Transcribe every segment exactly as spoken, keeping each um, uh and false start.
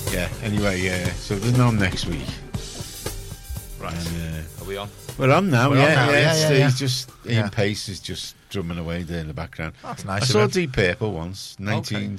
Yeah. Anyway, yeah. So there's none next week. Right. And, uh, Are we on? we're on now. We're yeah, on now, yeah. yeah, so yeah, yeah. He's just Ian Yeah. Pace is just drumming away there in the background. That's I nice. saw of him. Deep Purple once, nineteen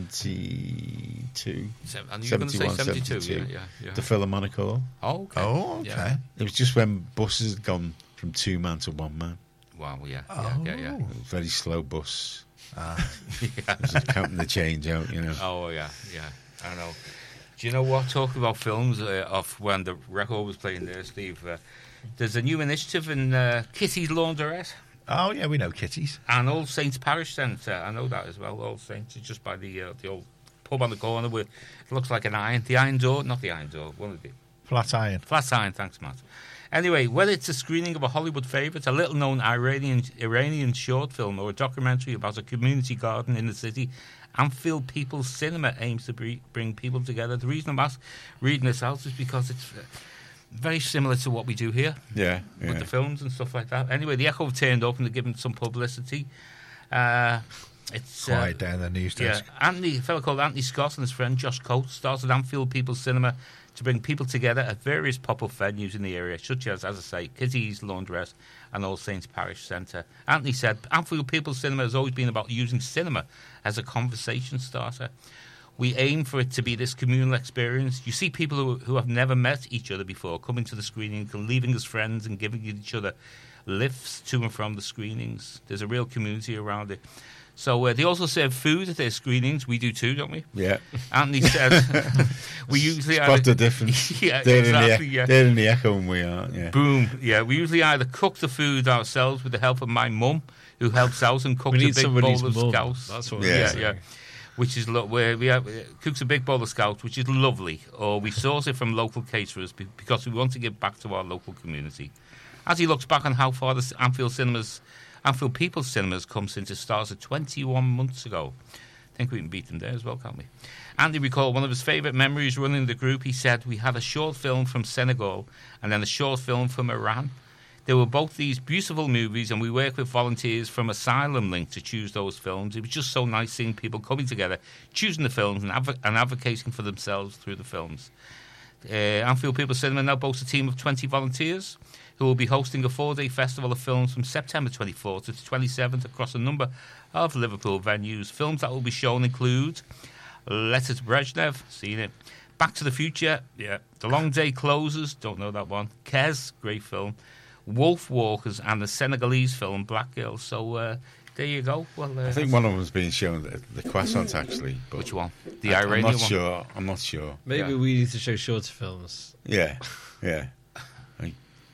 seventy-two. Se- And you're going to say seventy-one, seventy-two? seventy-two. Yeah, yeah, yeah. The Philharmonic Hall. Oh, okay. Oh, okay. Yeah. It was just when buses had gone from two man to one man. Wow, yeah, yeah, Oh. yeah, yeah. It was a very slow bus. Ah. yeah. It was just counting the change out, you know. Oh, yeah, yeah. I know. Do you know what? Talking about films uh, of when the record was playing there, Steve, uh, there's a new initiative in uh, Kitty's Laundrette Oh, yeah, we know kitties. and All Saints Parish Centre. I know that as well. All Saints is just by the uh, the old pub on the corner with it looks like an iron, the iron door, not the iron door, one of the Flat iron. flat iron. Thanks, Matt. Anyway, whether it's a screening of a Hollywood favourite, a little-known Iranian Iranian short film, or a documentary about a community garden in the city, Anfield People's Cinema aims to bre- bring people together. The reason I'm asked, reading this out is because it's uh, very similar to what we do here Yeah, yeah. with the films and stuff like that. Anyway, the Echo turned up and they're giving some publicity. Uh, it's Quiet uh, down the news yeah, desk. Anthony, a fellow called Anthony Scott and his friend Josh Coates started Anfield People's Cinema to bring people together at various pop-up venues in the area, such as, as I say, Kitty's Laundrette and All Saints Parish Centre. Anthony said, Anfield People's Cinema has always been about using cinema as a conversation starter. We aim for it to be this communal experience. You see people who, who have never met each other before coming to the screening and leaving as friends and giving each other lifts to and from the screenings. There's a real community around it. So uh, they also serve food at their screenings. We do too, don't we? Yeah. Anthony said we usually Spot either, the difference. yeah, they're, exactly. in the, Yeah. they're in the Echo and we are, yeah. Boom. Yeah, we usually either cook the food ourselves with the help of my mum, who helps out and cooks We a need big somebody's bowl of mum. scouts. That's what Yeah. we're yeah, saying. yeah. Which is lo- where we have uh, cooks a big bowl of scouts, which is lovely. Or we source it from local caterers be- because we want to give back to our local community. As he looks back on how far the Anfield cinemas, Anfield People's Cinemas come since it started twenty-one months ago. I think we can beat them there as well, can't we? Andy recalled one of his favourite memories running the group. He said, we had a short film from Senegal and then a short film from Iran. They were both these beautiful movies, and we worked with volunteers from Asylum Link to choose those films. It was just so nice seeing people coming together, choosing the films and, adv- and advocating for themselves through the films. Uh, Anfield People's Cinema now boasts a team of twenty volunteers who will be hosting a four-day festival of films from September twenty-fourth to the twenty-seventh across a number of Liverpool venues. Films that will be shown include Letter to Brezhnev, seen it, Back to the Future, yeah, The Long Day Closes, don't know that one, Kez, great film, Wolf Walkers, and the Senegalese film Black Girl. So uh, there you go. Well, uh, I think one of them's being shown at the Croissant, actually. But which one? The I, Iranian I'm not one? sure. I'm not sure. Maybe Yeah. we need to show shorter films. Yeah, yeah. Like,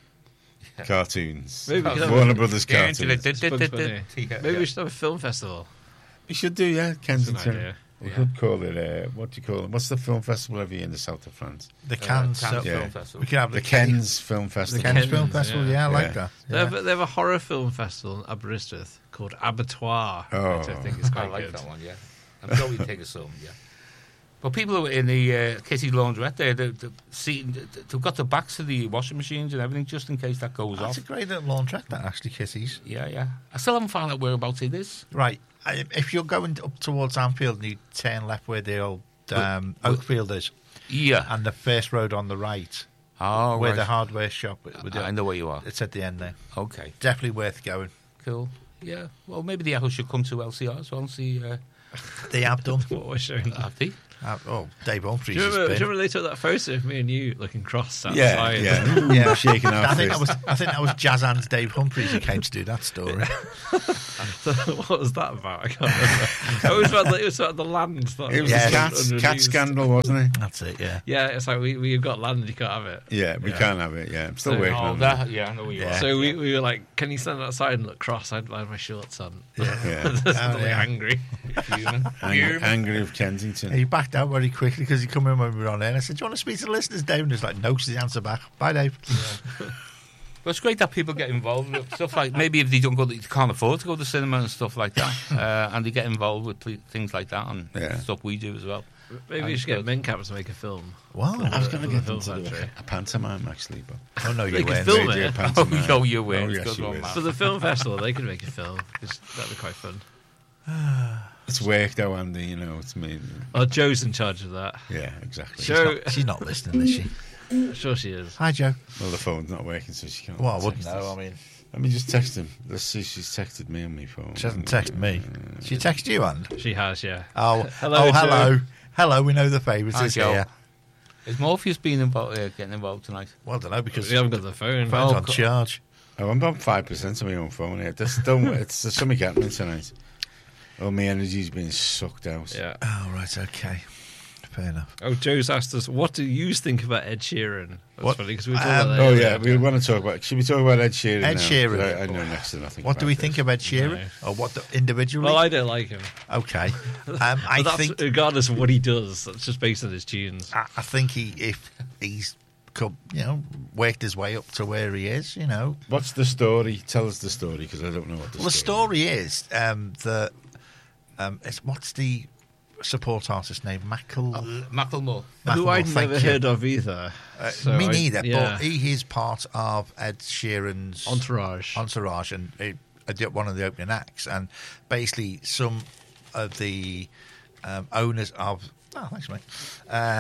cartoons. Maybe we could have Warner a- Brothers Yeah, cartoons. It's Bugs Bunny. Yeah, Maybe yeah. we should have a film festival. We should do, yeah, That's an Kensington. idea. We Yeah. could call it, uh, what do you call it? What's the film festival every year in the south of France? The Uh, Cannes. Cannes so- yeah. Film Festival. We could have The the, Ken's Film The Festival. Cannes Film Kens, Festival. yeah. Yeah, I like Yeah. that. They, Yeah. have, they have a horror film festival in Aberystwyth called Abattoir, Oh. which I think is I quite like good. that one, yeah. I'm sure we take us some, yeah. But people who are in the uh, Kitty Laundrette there, they've, they've, seen, they've got the backs of the washing machines and everything just in case that goes That's off. a great little laundrette, that, actually, Kitties. Yeah, yeah. I still haven't found out whereabouts it is. Right. I- If you're going up towards Anfield and you turn left where the old um, Well- Oakfield is, Yeah. and the first road on the right, Oh, where right. the hardware shop with the, I know where you are. it's at the end there. Okay, Definitely worth going. cool. Yeah. Well, maybe the Echo should come to L C R as well and see. Uh, They have done. What we're showing. have they? Uh, oh, Dave Humphries Do you, has remember, do been. you remember they took that photo of me and you looking cross outside? Yeah, yeah. Yeah. Shaking our I think that fist. was I think that was Jazz Hands Dave Humphries who came to do that story. What was that about? I can't remember. It was about the, it was about the land. That It was Yeah. the cat, underneath. cat scandal, wasn't it? That's it. Yeah. Yeah, it's like we, we've got land, you can't have it. Yeah, we Yeah. can't have it. Yeah, I'm still So- working Oh, on that. that. Yeah, I know where you Yeah. are. So we, Yeah. we were like, can you stand outside and look cross? I'd have my shorts on. Yeah. Yeah. Just Oh, really yeah. angry. Fuming. Angry, Fuming. angry of Kensington. He backed out very quickly because he come in when we were on air. And I said, "Do you want to speak to the listeners, Dave?" And he's like, "No," so he answered back. Bye, Dave. Well, it's great that people get involved with stuff like maybe if they don't go, they can't afford to go to the cinema and stuff like that, uh, and they get involved with ple- things like that and Yeah. stuff we do as well. Maybe we should get Mencap to make a film. Wow. I was going to From get the them to film do a, factory. a pantomime, actually, but Oh no, They you could win. film They do a it. pantomime. Oh, yo, you win. Oh, It's yes, good you one, win. man. For the film festival, they could make a film. 'Cause that'd be quite fun. It's work though, Andy. You know, it's me. Oh, Joe's in charge of that. Yeah, exactly. Joe- She's not, she's not listening, is she? Sure she is. Hi, Joe. Well, the phone's not working, so she can't. Well, I text wouldn't us. know. I mean, Let me just text him. Let's see if she's texted me on my phone. she hasn't texted me. She texted you, and She has, yeah. oh, Hello, oh, hello, Joe. hello. We know the favourites Hi, is Joe. here. Is Morpheus being involved, uh, getting involved tonight? Well, I don't know because We haven't got the phone. phone's Oh, on co- charge. Oh, I'm on five percent on my own phone here. This don't. It's there's something happening tonight. Oh, my energy's being sucked out. Yeah. Oh, right, okay. Fair enough. Oh, Joe's asked us, what do you think about Ed Sheeran? That's What? funny because we were talking Um, about that Oh earlier. yeah, we want to talk about. Should we talk about Ed Sheeran? Ed now? Sheeran. 'Cause I, I know next to nothing. What do about we this. think of Ed Sheeran? No. Or what the, individually? Well, I don't like him. okay. Um, I But that's think regardless of what he does, that's just based on his tunes. I, I think he if he's come, you know worked his way up to where he is. You know, What's the story? Tell us the story because I don't know what the well, the story. story is um, that um, it's, what's the support artist name? Mackle. Macklemore. Who I'd thank never you. heard of either. Uh, So me I- neither, yeah. but he is part of Ed Sheeran's Entourage. entourage and he, I did one of the opening acts. And basically, some of the um, owners of oh, thanks, mate. Uh,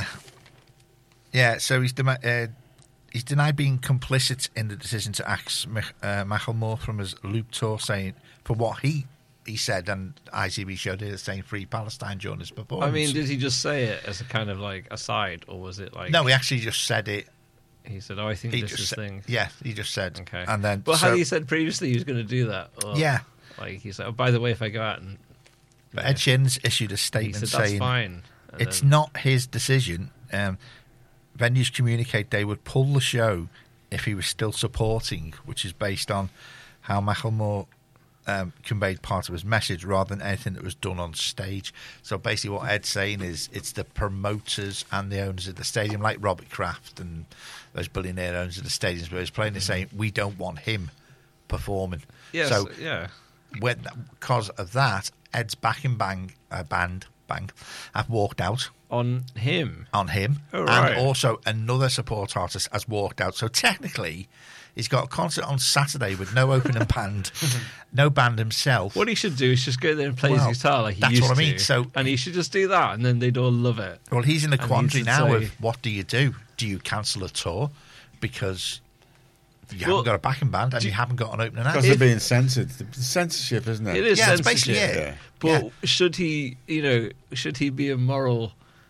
yeah, so he's demi- uh, he's denied being complicit in the decision to axe Mich- uh, Macklemore from his Loop tour, saying for what he. He said, and I T V showed it, saying "Free Palestine" during his performance. I mean, did he just say it as a kind of like aside, or was it like no, he actually just said it. he said, "Oh, I think He this just is said, thing." yeah, he just said, Okay, and then But so, had he said previously he was going to do that? Or, Yeah. like he said, "Oh, by the way, if I go out and," but Ed Sheeran's issued a he statement said, "That's saying fine." And it's then- not his decision. Um, venues communicate they would pull the show if he was still supporting, which is based on how Macklemore um, conveyed part of his message rather than anything that was done on stage. So basically what Ed's saying is it's the promoters and the owners of the stadium, like Robert Kraft and those billionaire owners of the stadiums, where he's playing, they're saying, we don't want him performing. Yes, So yeah. when, because of that, Ed's backing bang, uh, band, bang, have walked out On him. on him, Oh, right. and also another support artist has walked out. So technically, he's got a concert on Saturday with no opening band, no band himself. What he should do is just go there and play Well, his guitar like he that's used what I mean. to. So- and he should just do that, and then they'd all love it. Well, he's in a And he quandary should now say- of what do you do? Do you cancel a tour because you Well, haven't got a backing band and you haven't got an opening act? Because they're being censored. It's censorship, isn't it? It is Yeah, it's censorship. basically it. Yeah. But Yeah. should he, you know, should he be a moral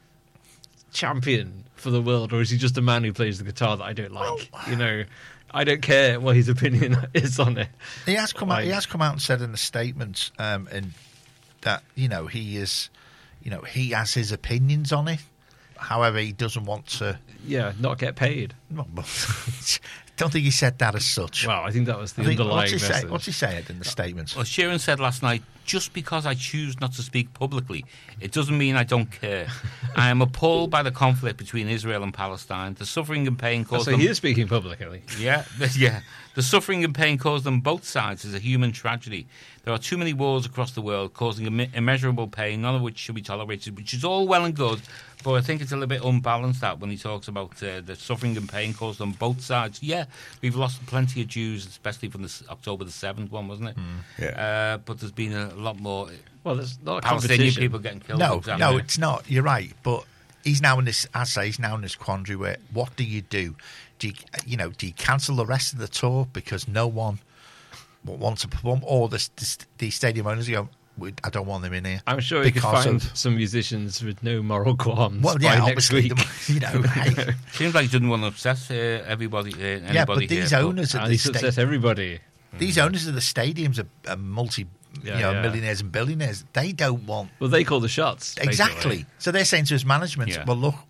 champion for the world, or is he just a man who plays the guitar that I don't like? you know, I don't care what his opinion is on it. He has come out. He Like- has come out and said in a statement, um, and that you know he is, you know, he has his opinions on it. However, he doesn't want to. Yeah, not get paid. Well, don't think he said that as such. Well, I think that was the I think- underlying what's he message. say? What's he said in the statement? Well, Sheeran said last night, just because I choose not to speak publicly, it doesn't mean I don't care. I am appalled by the conflict between Israel and Palestine. The suffering and pain caused so them... he is speaking publicly. Yeah, yeah. The suffering and pain caused on both sides is a human tragedy. There are too many wars across the world causing imme- immeasurable pain, none of which should be tolerated, which is all well and good, but I think it's a little bit unbalanced that when he talks about uh, the suffering and pain caused on both sides. Yeah, we've lost plenty of Jews, especially from the s- October the seventh one, wasn't it? Yeah. Uh, but there's been a lot more Well, there's not a Palestinian competition. people getting killed. No, for no, example. it's not. You're right, but he's now in this. As I say, he's now in this quandary where what do you do? Do you, you know, do you cancel the rest of the tour because no one wants to perform, or the the, the stadium owners go, "We- I don't want them in here. I'm sure he could because find of- some musicians with no moral qualms Well, by yeah, next obviously, week. the- you know, hey, Seems like he didn't want to upset uh, everybody. Uh, anybody yeah, but these here, owners of And the he sta- upset everybody. these owners of the stadiums are, are multi, Yeah, you know, yeah. millionaires and billionaires. They don't want Well, they call the shots. basically. exactly. So they're saying to his management, Yeah. "Well, look,